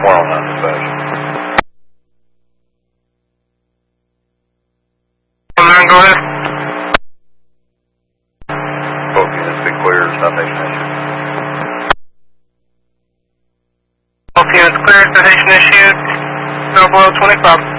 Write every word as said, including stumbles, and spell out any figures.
four on that dispatch. nine, go ahead. Both units be clear, citation issued. Both units clear, citation issued. No below twenty-five.